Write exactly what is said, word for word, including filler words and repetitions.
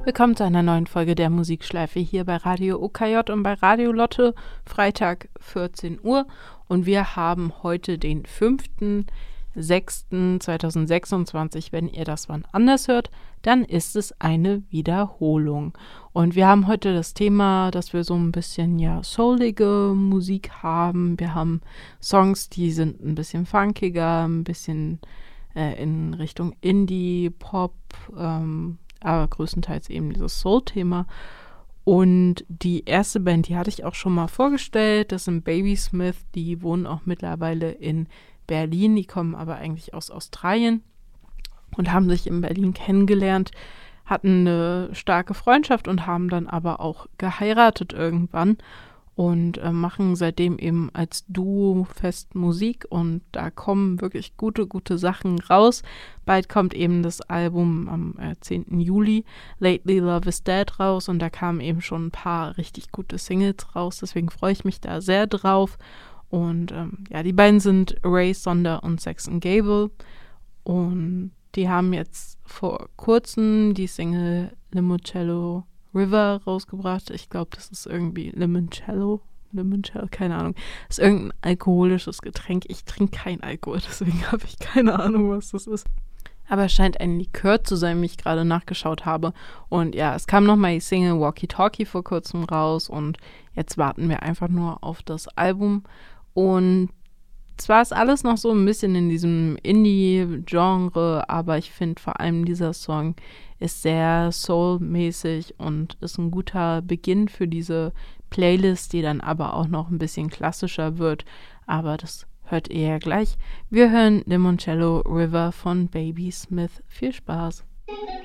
Willkommen zu einer neuen Folge der Musikschleife hier bei Radio O K J und bei Radio Lotte, Freitag vierzehn Uhr. Und wir haben heute den fünften sechsten zweitausendsechsundzwanzig. Wenn ihr das wann anders hört, dann ist es eine Wiederholung. Und wir haben heute das Thema, dass wir so ein bisschen ja soulige Musik haben. Wir haben Songs, die sind ein bisschen funkiger, ein bisschen äh, in Richtung Indie, Pop, ähm, aber größtenteils eben dieses Soul-Thema. Und die erste Band, die hatte ich auch schon mal vorgestellt, das sind Babysmith, die wohnen auch mittlerweile in Berlin, die kommen aber eigentlich aus Australien und haben sich in Berlin kennengelernt, hatten eine starke Freundschaft und haben dann aber auch geheiratet irgendwann und äh, machen seitdem eben als Duo fest Musik und da kommen wirklich gute, gute Sachen raus. Bald kommt eben das Album am äh, zehnten Juli, Lately Love is Dead, raus und da kamen eben schon ein paar richtig gute Singles raus, deswegen freue ich mich da sehr drauf. Und ähm, ja, die beiden sind Ray Sonder und Saxon Gable und die haben jetzt vor kurzem die Single Limoncello River rausgebracht. Ich glaube, das ist irgendwie Limoncello, Limoncello, keine Ahnung. Das ist irgendein alkoholisches Getränk. Ich trinke kein Alkohol, deswegen habe ich keine Ahnung, was das ist. Aber es scheint ein Likör zu sein, wie ich gerade nachgeschaut habe. Und ja, es kam nochmal die Single Walkie Talkie vor kurzem raus und jetzt warten wir einfach nur auf das Album. Und zwar ist alles noch so ein bisschen in diesem Indie-Genre, aber ich finde vor allem dieser Song ist sehr soul-mäßig und ist ein guter Beginn für diese Playlist, die dann aber auch noch ein bisschen klassischer wird. Aber das hört ihr ja gleich. Wir hören Limoncello River von Babysmith. Viel Spaß!